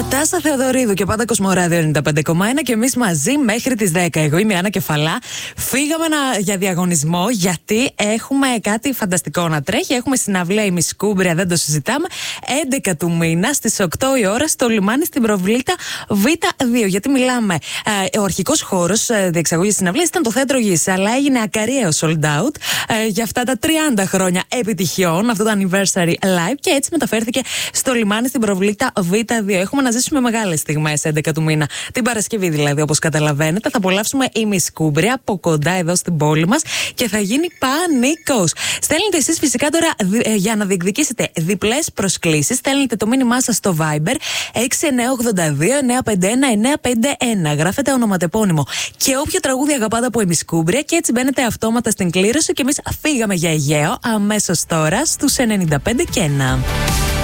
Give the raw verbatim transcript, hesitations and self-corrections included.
Τάσσα Θεοδωρίδου και πάντα Κοσμοράδιο ενενήντα πέντε κόμμα ένα και εμείς μαζί μέχρι τις δέκα. Εγώ είμαι η Άννα Κεφαλά. Φύγαμε να, για διαγωνισμό γιατί έχουμε κάτι φανταστικό να τρέχει. Έχουμε συναυλία η Μισκούμπρια, δεν το συζητάμε. έντεκα του μήνα στις οκτώ η ώρα στο λιμάνι στην Προβλήτα Β δύο. Γιατί μιλάμε, ε, ο αρχικός χώρος ε, διεξαγωγής συναυλίας ήταν το Θέατρο Γης, αλλά έγινε ακαριαίο sold out ε, για αυτά τα τριάντα χρόνια επιτυχιών, αυτό το anniversary live, και έτσι μεταφέρθηκε στο λιμάνι στην Προβλήτα Β δύο. Έχουμε να ζήσουμε μεγάλες στιγμές έντεκα του μήνα. Την Παρασκευή δηλαδή, όπως καταλαβαίνετε, θα απολαύσουμε η Μισκούμπρια από κοντά εδώ στην πόλη μας και θα γίνει πανικός. Στέλνετε εσείς φυσικά τώρα για να διεκδικήσετε διπλές προσκλήσεις. Στέλνετε το μήνυμά σας στο Viber έξι εννιά οκτώ δύο εννιά πέντε ένα εννιά πέντε ένα. Γράφετε ονοματεπώνυμο και όποιο τραγούδι αγαπάτε από η Μισκούμπρια και έτσι μπαίνετε αυτόματα στην κλήρωση. Και εμείς φύγαμε για Αιγαίο αμέσως τώρα στους ενενήντα πέντε και ένα.